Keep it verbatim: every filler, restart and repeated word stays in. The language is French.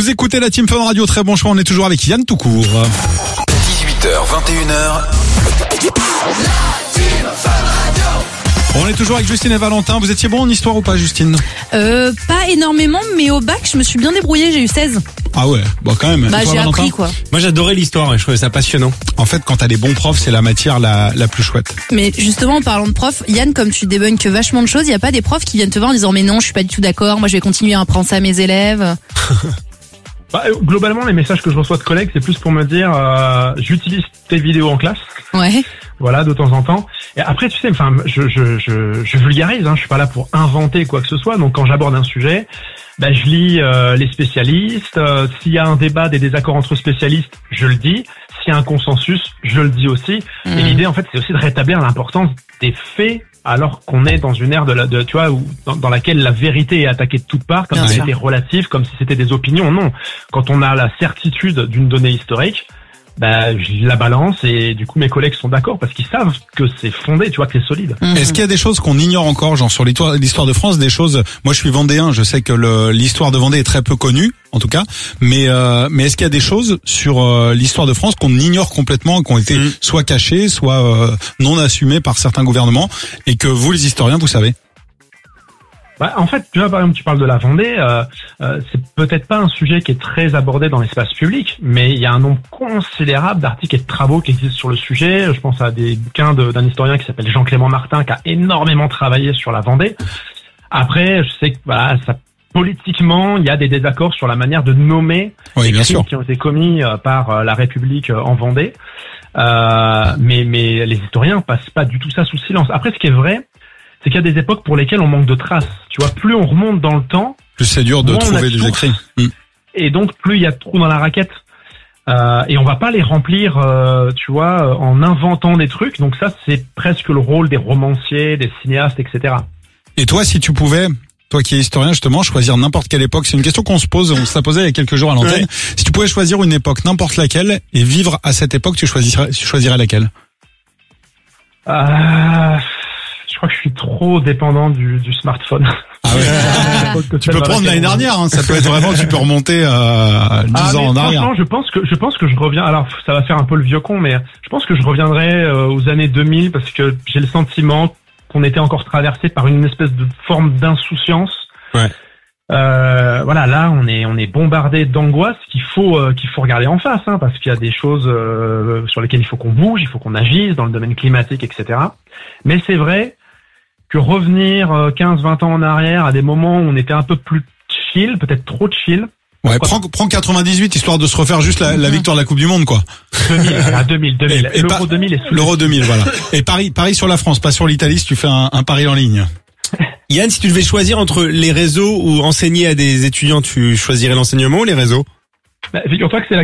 Vous écoutez la Team Fun Radio, très bon choix, on est toujours avec Yann Toucourt. dix-huit heures vingt et une heures. On est toujours avec Justine et Valentin. Vous étiez bon en histoire ou pas, Justine? Euh, pas énormément, mais au bac, je me suis bien débrouillée, j'ai eu seize. Ah ouais, bon quand même. Bah, toi, j'ai Valentin appris, quoi. Moi, j'adorais l'histoire et je trouvais ça passionnant. En fait, quand t'as des bons profs, c'est la matière la, la plus chouette. Mais justement, en parlant de profs, Yann, comme tu débunkes vachement de choses, il y a pas des profs qui viennent te voir en disant mais non, je suis pas du tout d'accord, moi je vais continuer à apprendre ça à mes élèves. Bah, globalement, les messages que je reçois de collègues, c'est plus pour me dire euh, j'utilise tes vidéos en classe. Ouais. Voilà, de temps en temps. Et après, tu sais, enfin, je, je, je, je vulgarise. Hein, je suis pas là pour inventer quoi que ce soit. Donc, quand j'aborde un sujet, bah, je lis euh, les spécialistes. Euh, s'il y a un débat, des désaccords entre spécialistes, je le dis. S'il y a un consensus, je le dis aussi. Mmh. Et l'idée, en fait, c'est aussi de rétablir l'importance des faits, alors qu'on est dans une ère de, la, de tu vois, où, dans, dans laquelle la vérité est attaquée de toutes parts, comme Bien si sûr. c'était relatif, comme si c'était des opinions. Non. Quand on a la certitude d'une donnée historique, bah, je la balance et du coup mes collègues sont d'accord parce qu'ils savent que c'est fondé, tu vois, que c'est solide. Mmh. Est-ce qu'il y a des choses qu'on ignore encore, genre sur l'histoire, l'histoire de France, des choses, moi je suis vendéen, je sais que le, l'histoire de Vendée est très peu connue, en tout cas, mais euh, mais est-ce qu'il y a des choses sur euh, l'histoire de France qu'on ignore complètement, qui ont été mmh. soit cachées, soit euh, non assumées par certains gouvernements, et que vous les historiens, vous savez? Bah, en fait, tu vois, par exemple, tu parles de la Vendée, euh, euh, c'est peut-être pas un sujet qui est très abordé dans l'espace public, mais il y a un nombre considérable d'articles et de travaux qui existent sur le sujet. Je pense à des bouquins de, d'un historien qui s'appelle Jean-Clément Martin, qui a énormément travaillé sur la Vendée. Après, je sais que voilà, ça, politiquement, il y a des désaccords sur la manière de nommer oui, les bien crimes sûr. qui ont été commis par la République en Vendée. Euh, mais, mais les historiens passent pas du tout ça sous silence. Après, ce qui est vrai, c'est qu'il y a des époques pour lesquelles on manque de traces. Tu vois, plus on remonte dans le temps, plus c'est dur de moins on a trouver de des sources. écrits. Mmh. Et donc plus il y a de trous dans la raquette. Euh, et on va pas les remplir, euh, tu vois, en inventant des trucs. Donc ça, c'est presque le rôle des romanciers, des cinéastes, et cetera. Et toi, si tu pouvais, toi qui es historien justement, choisir n'importe quelle époque, c'est une question qu'on se pose, on se l'a posée il y a quelques jours à l'antenne. Ouais. Si tu pouvais choisir une époque, n'importe laquelle, et vivre à cette époque, tu choisirais, tu choisirais laquelle? Euh... Je crois que je suis trop dépendant du, du smartphone. Ah ouais. Tu peux prendre l'année dernière, hein. Ça peut être vraiment, tu peux remonter euh, dix ah, ans en arrière. Franchement, je pense que je pense que je reviens. Alors, ça va faire un peu le vieux con, mais je pense que je reviendrai euh, aux années deux mille parce que j'ai le sentiment qu'on était encore traversé par une espèce de forme d'insouciance. Ouais. Euh, voilà, là, on est on est bombardé d'angoisse qu'il faut euh, qu'il faut regarder en face, hein, parce qu'il y a des choses euh, sur lesquelles il faut qu'on bouge, il faut qu'on agisse dans le domaine climatique, et cetera. Mais c'est vrai que revenir quinze vingt ans en arrière à des moments où on était un peu plus chill, peut-être trop chill. Ouais, prends, prends quatre-vingt-dix-huit histoire de se refaire juste la, la victoire de la Coupe du Monde, quoi. deux mille, à deux mille, deux mille. Et, et L'Euro deux mille est sous L'Euro deux mille, voilà. Et Paris, Paris sur la France, pas sur l'Italie si tu fais un, un pari en ligne. Yann, si tu devais choisir entre les réseaux ou enseigner à des étudiants, tu choisirais l'enseignement ou les réseaux? Bah, figure-toi que c'est la